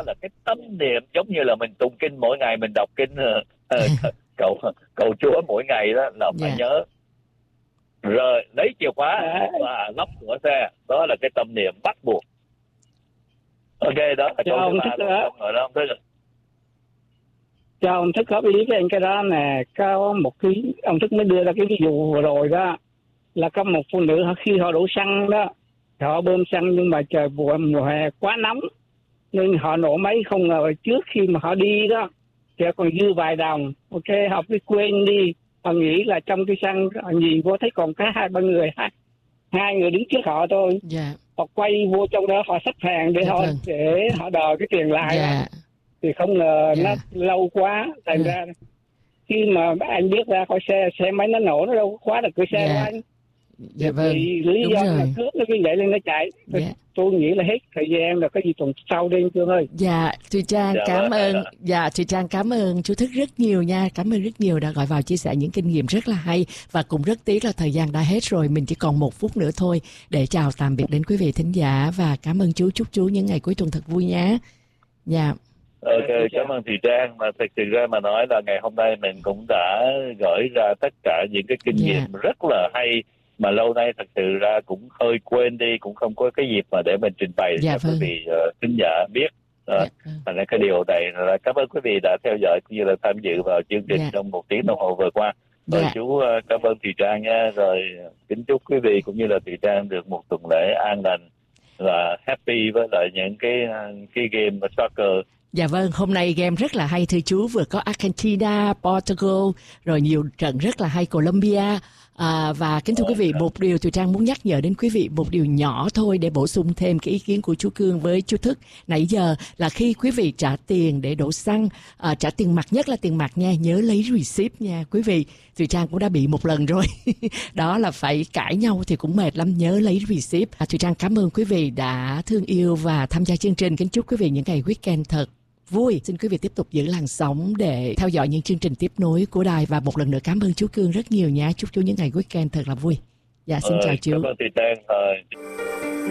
đó là cái tâm niệm, giống như là mình tụng kinh mỗi ngày, mình đọc kinh cầu Chúa mỗi ngày đó là phải nhớ. Rồi lấy chìa khóa và lóc của xe, đó là cái tâm niệm bắt buộc. Ok, đó là câu thứ 3 rồi đó, ông Thức. Cho ông Thức góp ý với anh cái đó nè, có một cái ông Thức mới đưa ra cái ví dụ vừa rồi đó, là có một phụ nữ khi họ đổ xăng đó, họ bơm xăng nhưng mà trời mùa hè quá nóng nên họ nổ máy, không ngờ trước khi mà họ đi đó thì còn dư vài đồng. Ok, họ cứ quên đi, họ nghĩ là trong cái xăng họ nhìn vô thấy còn có hai người đứng trước họ thôi. Họ quay vô trong đó, họ xách hàng để họ đòi cái tiền lại đó. Thì không ngờ nó lâu quá, thành ra khi mà anh biết ra khỏi xe máy nó nổ, nó đâu có khóa được cửa xe của anh. Vì lý do là cướp nó cứ nhảy lên nó chạy. Tôi nghĩ là hết thời gian rồi, có gì tuần sau đi Trương ơi. Thùy Trang cảm ơn. Thùy Trang cảm ơn chú Thức rất nhiều nha. Cảm ơn rất nhiều đã gọi vào chia sẻ những kinh nghiệm rất là hay. Và cũng rất tiếc là thời gian đã hết rồi, mình chỉ còn 1 phút nữa thôi để chào tạm biệt đến quý vị thính giả. Và cảm ơn chú, chúc chú những ngày cuối tuần thật vui nhé. Ok, cảm ơn Thùy Trang. Mà thực sự ra mà nói là ngày hôm nay mình cũng đã gửi ra tất cả những cái kinh nghiệm rất là hay mà lâu nay thật sự ra cũng hơi quên đi, cũng không có cái dịp mà để mình trình bày cho quý vị thính giả biết. Thành ra cái điều này là cảm ơn quý vị đã theo dõi cũng như là tham dự vào chương trình trong 1 tiếng đồng hồ vừa qua. Rồi chú cảm ơn Thùy Trang nha. Rồi kính chúc quý vị cũng như là Thùy Trang được một tuần lễ an lành và happy với lại những cái game soccer. Hôm nay game rất là hay thưa chú, vừa có Argentina, Portugal, rồi nhiều trận rất là hay, Colombia. Và kính thưa quý vị, một điều Thùy Trang muốn nhắc nhở đến quý vị, một điều nhỏ thôi để bổ sung thêm cái ý kiến của chú Cương với chú Thức nãy giờ, là khi quý vị trả tiền để đổ xăng, trả tiền mặt, nhất là tiền mặt nha, nhớ lấy receipt nha quý vị. Thùy Trang cũng đã bị một lần rồi đó là phải cãi nhau thì cũng mệt lắm, nhớ lấy receipt. Thùy Trang cảm ơn quý vị đã thương yêu và tham gia chương trình. Kính chúc quý vị những ngày weekend thật vui. Xin quý vị tiếp tục giữ làn sóng để theo dõi những chương trình tiếp nối của đài. Và một lần nữa cảm ơn chú Cương rất nhiều nha. Chúc chú những ngày weekend thật là vui. Xin chào chú. Cảm ơn Thùy Trang.